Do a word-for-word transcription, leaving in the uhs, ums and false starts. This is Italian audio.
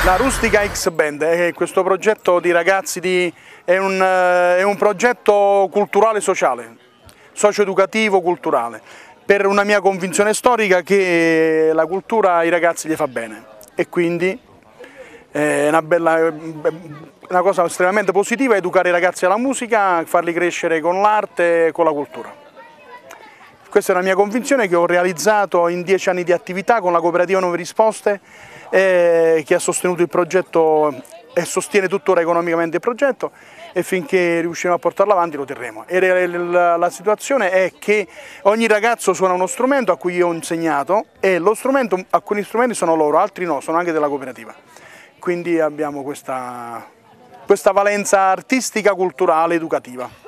La Rustica X Band è questo progetto di ragazzi, di, è, un, è un progetto culturale sociale, socio-educativo culturale, per una mia convinzione storica che la cultura ai ragazzi gli fa bene e quindi è una, bella, una cosa estremamente positiva educare i ragazzi alla musica, farli crescere con l'arte e con la cultura. Questa è la mia convinzione che ho realizzato in dieci anni di attività con la cooperativa Nuove Risposte, eh, che ha sostenuto il progetto e sostiene tuttora economicamente il progetto, e finché riusciremo a portarlo avanti lo terremo. E la, la situazione è che ogni ragazzo suona uno strumento a cui io ho insegnato e lo strumento, alcuni strumenti sono loro, altri no, sono anche della cooperativa. Quindi abbiamo questa, questa valenza artistica, culturale, educativa.